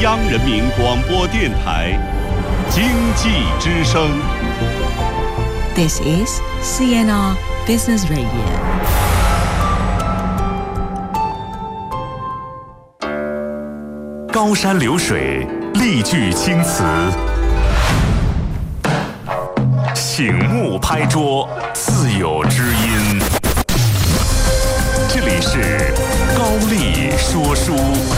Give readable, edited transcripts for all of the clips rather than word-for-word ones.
央人民广播电台经济之声。 This is CNR Business Radio. 高山流水，丽句青词，醒目拍桌，自有知音。这里是高丽说书。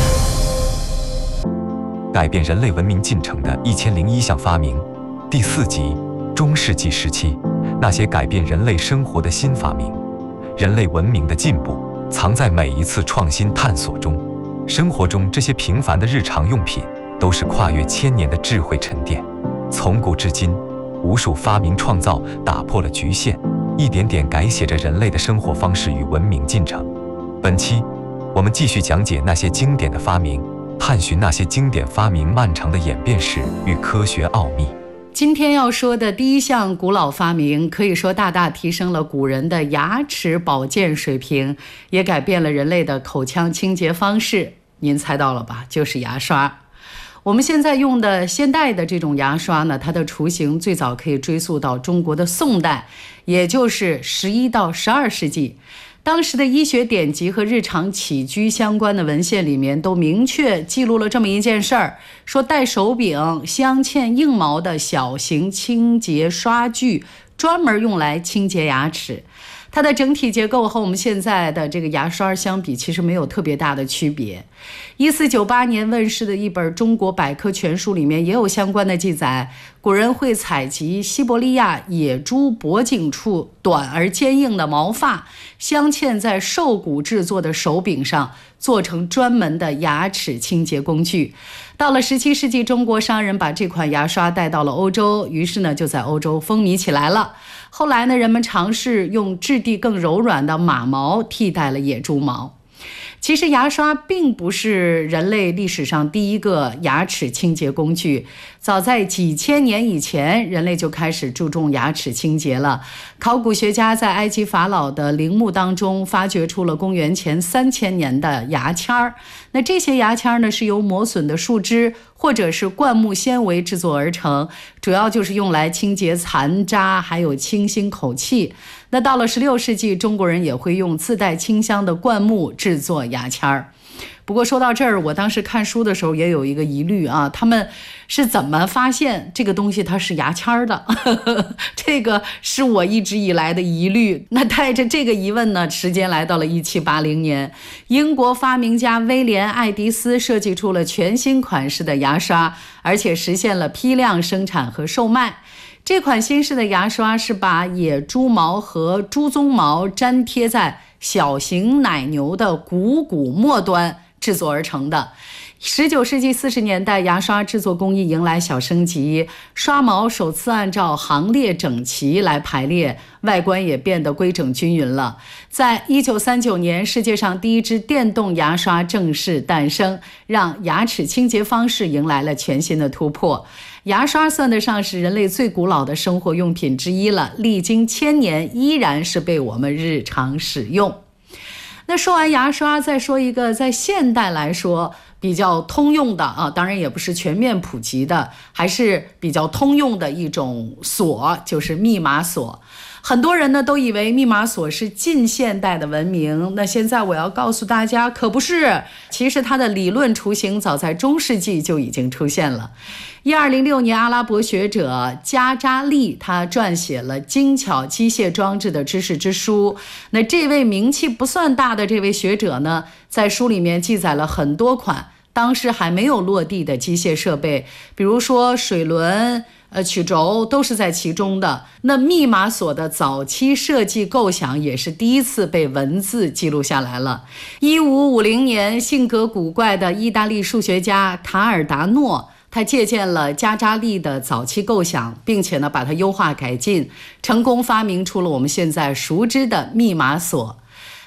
改变人类文明进程的1001项发明，第4集，中世纪时期，那些改变人类生活的新发明。人类文明的进步藏在每一次创新探索中。生活中这些平凡的日常用品，都是跨越千年的智慧沉淀。从古至今，无数发明创造打破了局限，一点点改写着人类的生活方式与文明进程。本期我们继续讲解那些经典的发明，探寻那些经典发明漫长的演变史与科学奥秘。 今天要说的第一项古老发明，可以说大大提升了古人的牙齿保健水平，也改变了人类的口腔清洁方式。您猜到了吧？就是牙刷。我们现在用的现代的这种牙刷呢，它的雏形最早可以追溯到中国的宋代，也就是11到12世纪。当时的医学典籍和日常起居相关的文献里面都明确记录了这么一件事儿，说带手柄、镶嵌硬毛的小型清洁刷具，专门用来清洁牙齿。它的整体结构和我们现在的这个牙刷相比，其实没有特别大的区别。1498年问世的一本《中国百科全书》里面也有相关的记载，古人会采集西伯利亚野猪脖颈处短而坚硬的毛发，镶嵌在兽骨制作的手柄上，做成专门的牙齿清洁工具。到了17世纪，中国商人把这款牙刷带到了欧洲，于是呢就在欧洲风靡起来了。后来呢，人们尝试用质地更柔软的马毛替代了野猪毛。其实牙刷并不是人类历史上第一个牙齿清洁工具，早在几千年以前，人类就开始注重牙齿清洁了。考古学家在埃及法老的陵墓当中发掘出了公元前3000年的牙签儿。那这些牙签呢，是由磨损的树枝或者是灌木纤维制作而成，主要就是用来清洁残渣，还有清新口气。那到了16世纪，中国人也会用自带清香的灌木制作牙签儿。不过说到这儿，我当时看书的时候也有一个疑虑啊，他们是怎么发现这个东西它是牙签儿的？这个是我一直以来的疑虑。那带着这个疑问呢，时间来到了1780年，英国发明家威廉·爱迪斯设计出了全新款式的牙刷，而且实现了批量生产和售卖。这款新式的牙刷是把野猪毛和猪鬃毛粘贴在小型奶牛的股骨末端制作而成的。19世纪40年代，牙刷制作工艺迎来小升级，刷毛首次按照行列整齐来排列，外观也变得规整均匀了。在1939年，世界上第一支电动牙刷正式诞生，让牙齿清洁方式迎来了全新的突破。牙刷算得上是人类最古老的生活用品之一了，历经千年依然是被我们日常使用。那说完牙刷，再说一个在现代来说比较通用的啊，当然也不是全面普及的，还是比较通用的一种锁，就是密码锁。很多人呢都以为密码锁是近现代的文明，那现在我要告诉大家，可不是。其实它的理论雏形早在中世纪就已经出现了。1206年，阿拉伯学者加扎利他撰写了精巧机械装置的知识之书。那这位名气不算大的这位学者呢，在书里面记载了很多款当时还没有落地的机械设备，比如说水轮、曲轴都是在其中的。那密码锁的早期设计构想也是第一次被文字记录下来了。1550年，性格古怪的意大利数学家卡尔达诺，他借鉴了加扎利的早期构想，并且呢把它优化改进，成功发明出了我们现在熟知的密码锁。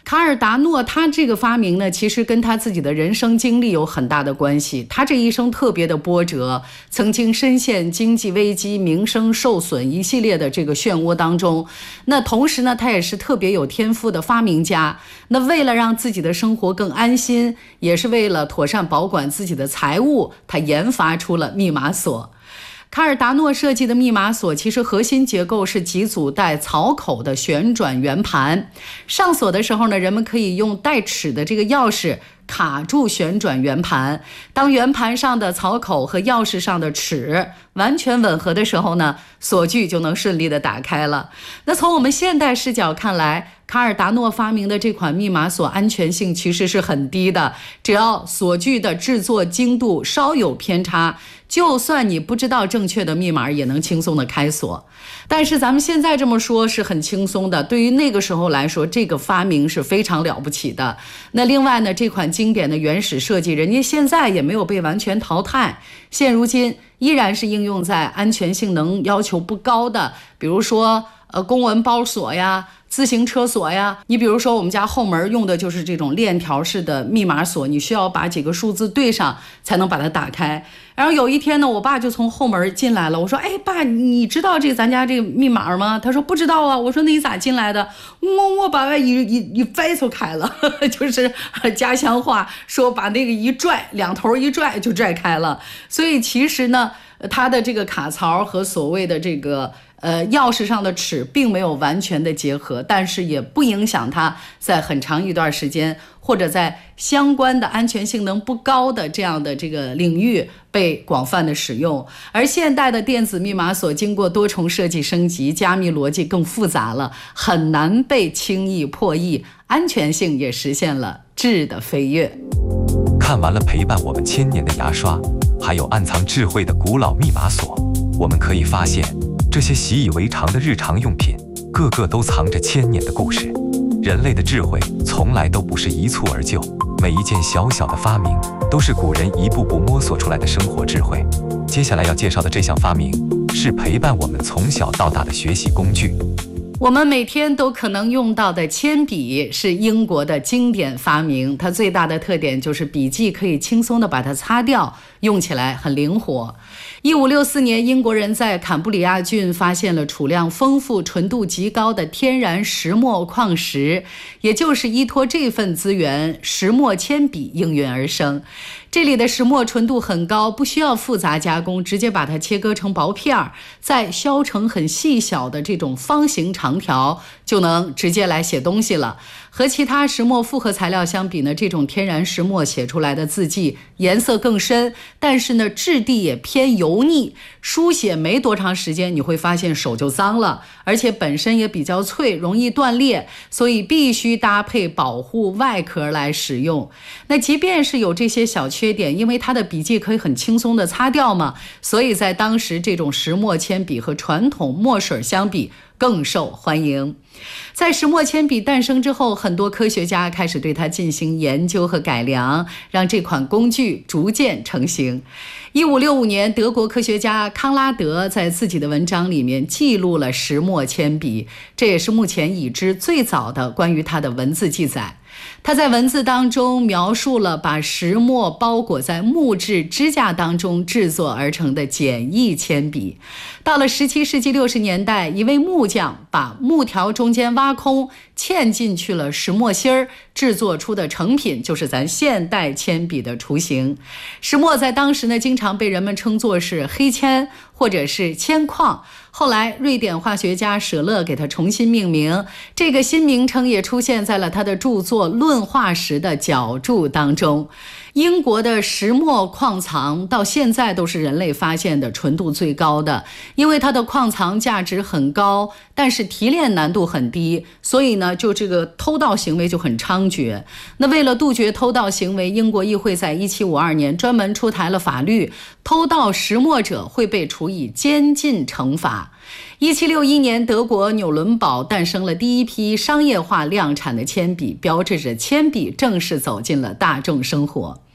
卡尔达诺他这个发明呢，其实跟他自己的人生经历有很大的关系。他这一生特别的波折，曾经深陷经济危机、名声受损一系列的这个漩涡当中。那同时呢，他也是特别有天赋的发明家。那为了让自己的生活更安心，也是为了妥善保管自己的财物，他研发出了密码锁。卡尔达诺设计的密码锁其实核心结构是几组带槽口的旋转圆盘，上锁的时候呢，人们可以用带齿的这个钥匙卡住旋转圆盘，当圆盘上的槽口和钥匙上的齿完全吻合的时候呢，锁具就能顺利的打开了。那从我们现代视角看来，卡尔达诺发明的这款密码锁安全性其实是很低的，只要锁具的制作精度稍有偏差，就算你不知道正确的密码也能轻松的开锁。但是咱们现在这么说是很轻松的，对于那个时候来说，这个发明是非常了不起的。那另外呢，这款经典的原始设计，人家现在也没有被完全淘汰，现如今依然是应用在安全性能要求不高的，比如说公文包锁呀、自行车锁呀。你比如说我们家后门用的就是这种链条式的密码锁，你需要把几个数字对上才能把它打开。然后有一天呢，我爸就从后门进来了，我说爸，你知道这咱家这个密码吗？他说不知道啊。我说那你咋进来的？我把外一掰就开了就是家乡话说把那个一拽，两头一拽就拽开了。所以其实呢，它的这个卡槽和所谓的这个钥匙上的齿并没有完全的结合，但是也不影响它在很长一段时间或者在相关的安全性能不高的这样的这个领域被广泛的使用。而现代的电子密码锁经过多重设计升级，加密逻辑更复杂了，很难被轻易破译，安全性也实现了质的飞跃。 看完了陪伴我们1000年的牙刷，还有暗藏智慧的古老密码锁，我们可以发现，这些习以为常的日常用品，个个都藏着1000年的故事。人类的智慧从来都不是一蹴而就，每一件小小的发明，都是古人一步步摸索出来的生活智慧。接下来要介绍的这项发明，是陪伴我们从小到大的学习工具。 我们每天都可能用到的铅笔是英国的经典发明，它最大的特点就是笔记可以轻松地把它擦掉，用起来很灵活。1564年，英国人在坎布里亚郡发现了储量丰富、纯度极高的天然石墨矿石，也就是依托这份资源，石墨铅笔应运而生。这里的石墨纯度很高，不需要复杂加工，直接把它切割成薄片儿，再削成很细小的这种方形长条，就能直接来写东西了。和其他石墨复合材料相比呢，这种天然石墨写出来的字迹颜色更深，但是呢质地也偏油腻，书写没多长时间你会发现手就脏了，而且本身也比较脆，容易断裂，所以必须搭配保护外壳来使用。那即便是有这些小缺点，因为它的笔记可以很轻松的擦掉嘛，所以在当时这种石墨铅笔和传统墨水相比更受欢迎。在石墨铅笔诞生之后，很多科学家开始对它进行研究和改良，让这款工具逐渐成型。1565年，德国科学家康拉德在自己的文章里面记录了石墨铅笔，这也是目前已知最早的关于它的文字记载。他在文字当中描述了把石墨包裹在木质支架当中制作而成的简易铅笔。到了17世纪60年代，一位木匠把木条中间挖空，嵌进去了石墨芯儿，制作出的成品就是咱现代铅笔的雏形。石墨在当时呢，经常被人们称作是黑铅或者是铅矿。后来瑞典化学家舍勒给它重新命名，这个新名称也出现在了他的著作《论化石》的脚注当中。英国的石墨矿藏到现在都是人类发现的纯度最高的，因为它的矿藏价值很高，但是提炼难度很低，所以呢，就这个偷盗行为就很猖獗。那为了杜绝偷盗行为，英国议会在1752年专门出台了法律，偷盗石墨者会被处以监禁惩罚。1761年，德国纽伦堡诞生了第一批商业化量产的铅笔，标志着铅笔正式走进了大众生活。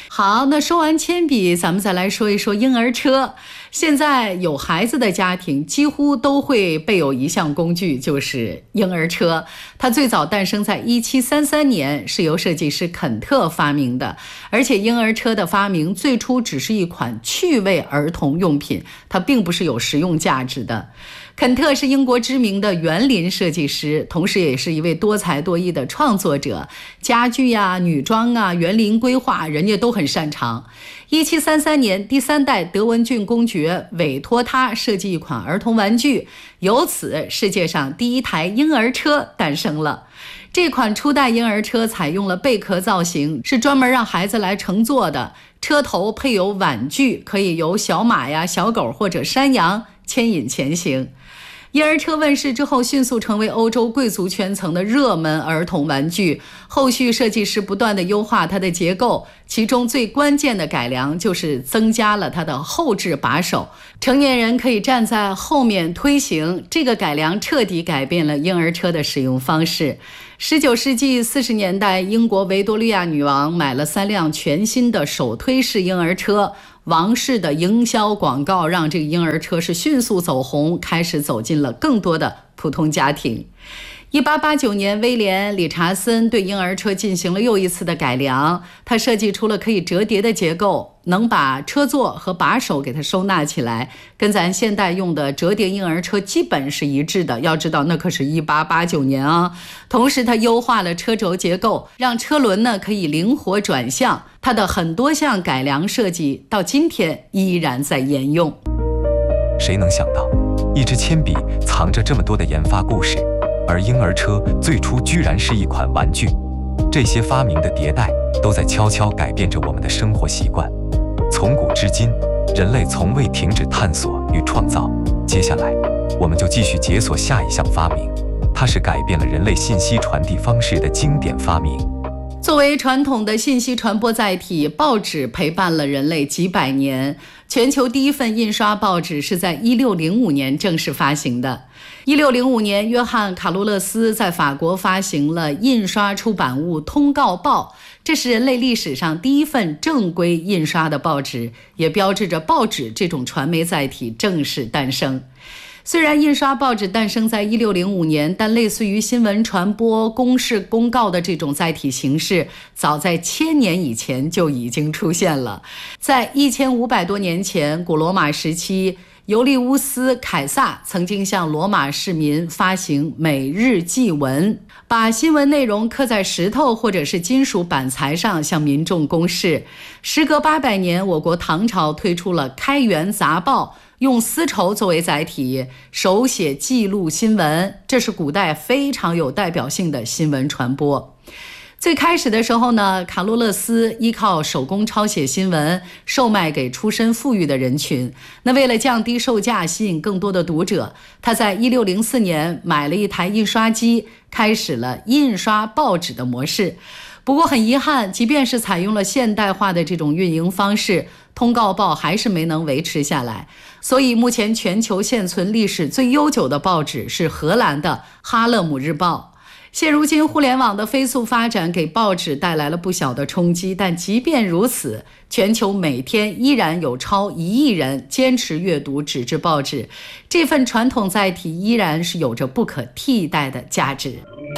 好，那说完铅笔，咱们再来说一说婴儿车。现在有孩子的家庭几乎都会备有一项工具，就是婴儿车。它最早诞生在1733年，是由设计师肯特发明的。而且婴儿车的发明最初只是一款趣味儿童用品，它并不是有实用价值的。肯特是英国知名的园林设计师，同时也是一位多才多艺的创作者，家具呀、女装啊、园林规划，人家都很擅长。1733年，第3代德文郡公爵委托他设计一款儿童玩具，由此世界上第一台婴儿车诞生了。这款初代婴儿车采用了贝壳造型，是专门让孩子来乘坐的。车头配有碗具，可以由小马呀、小狗或者山羊牵引前行。婴儿车问世之后，迅速成为欧洲贵族圈层的热门儿童玩具。后续设计师不断地优化它的结构，其中最关键的改良就是增加了它的后置把手，成年人可以站在后面推行。这个改良彻底改变了婴儿车的使用方式。19世纪40年代，英国维多利亚女王买了3辆全新的手推式婴儿车。王室的营销广告让这个婴儿车是迅速走红，开始走进了更多的普通家庭。1889年，威廉·理查森对婴儿车进行了又一次的改良，他设计出了可以折叠的结构，能把车座和把手给它收纳起来，跟咱现代用的折叠婴儿车基本是一致的。要知道，那可是1889年啊。同时，他优化了车轴结构，让车轮呢可以灵活转向。它的很多项改良设计到今天依然在沿用。 谁能想到，一支铅笔藏着这么多的研发故事？而婴儿车最初居然是一款玩具，这些发明的迭代都在悄悄改变着我们的生活习惯。从古至今，人类从未停止探索与创造。接下来，我们就继续解锁下一项发明，它是改变了人类信息传递方式的经典发明。 作为传统的信息传播载体，报纸陪伴了人类几百年。全球第一份印刷报纸是在1605年正式发行的。1605年，约翰·卡路勒斯在法国发行了印刷出版物《通告报》，这是人类历史上第一份正规印刷的报纸，也标志着报纸这种传媒载体正式诞生。虽然印刷报纸诞生在1605年，但类似于新闻传播、公示公告的这种载体形式，早在1000年以前就已经出现了。在1500多年前，古罗马时期，尤利乌斯·凯撒曾经向罗马市民发行每日祭文，把新闻内容刻在石头或者是金属板材上向民众公示。时隔800年，我国唐朝推出了《开元杂报》，用丝绸作为载体，手写记录新闻，这是古代非常有代表性的新闻传播。最开始的时候呢，卡路勒斯依靠手工抄写新闻，售卖给出身富裕的人群。那为了降低售价，吸引更多的读者，他在1604年买了一台印刷机，开始了印刷报纸的模式。不过很遗憾，即便是采用了现代化的这种运营方式，通告报还是没能维持下来。所以目前全球现存历史最悠久的报纸是荷兰的哈勒姆日报。现如今互联网的飞速发展给报纸带来了不小的冲击，但即便如此，全球每天依然有超1亿人坚持阅读纸质报纸，这份传统载体依然是有着不可替代的价值。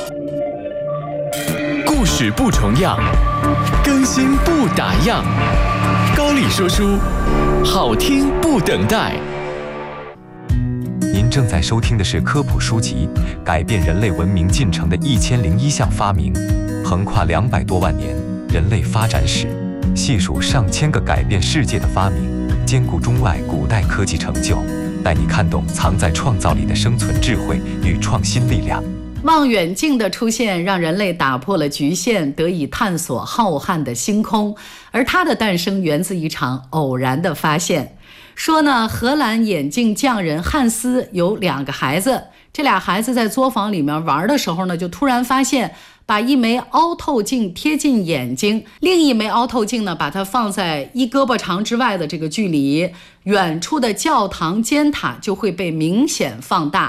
故事不重样，更新不打烊，高丽说书，好听不等待。 您正在收听的是科普书籍《改变人类文明进程的1001项发明》，横跨200多万年人类发展史，细数上千个改变世界的发明，兼顾中外古代科技成就，带你看懂藏在创造里的生存智慧与创新力量。 望远镜的出现让人类打破了局限，得以探索浩瀚的星空，而它的诞生源自一场偶然的发现。说呢，荷兰眼镜匠人汉斯有2个孩子，这俩孩子在作坊里面玩的时候呢，就突然发现把一枚凹透镜贴近眼睛，另一枚凹透镜呢把它放在1胳膊长之外的这个距离，远处的教堂尖塔就会被明显放大。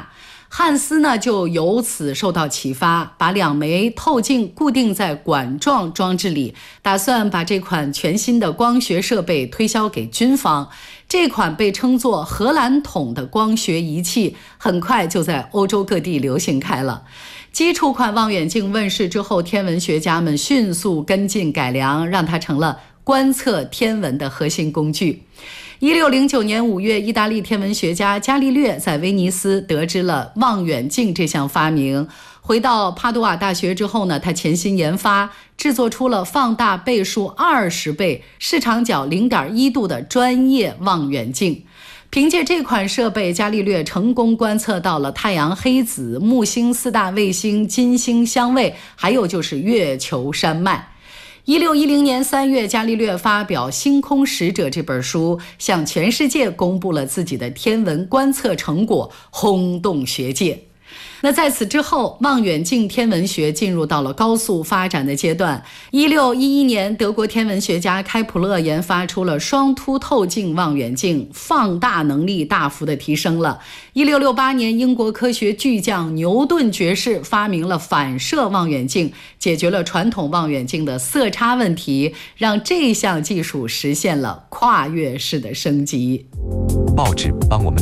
汉斯呢就由此受到启发，把2枚透镜固定在管状装置里，打算把这款全新的光学设备推销给军方。这款被称作荷兰筒的光学仪器很快就在欧洲各地流行开了。基础款望远镜问世之后，天文学家们迅速跟进改良，让它成了观测天文的核心工具。1609年5月，意大利天文学家伽利略在威尼斯得知了望远镜这项发明。回到帕多瓦大学之后呢，他潜心研发，制作出了放大倍数20倍、视场角0.1度的专业望远镜。凭借这款设备，伽利略成功观测到了太阳黑子、木星4大卫星、金星相位，还有就是月球山脉。1610年3月，伽利略发表《星空使者》这本书，向全世界公布了自己的天文观测成果，轰动学界。那在此之后，望远镜天文学进入到了高速发展的阶段。1611年，德国天文学家开普勒研发出了双凸透镜望远镜，放大能力大幅的提升了。1668年，英国科学巨匠牛顿爵士发明了反射望远镜，解决了传统望远镜的色差问题，让这项技术实现了跨越式的升级。 报纸帮我们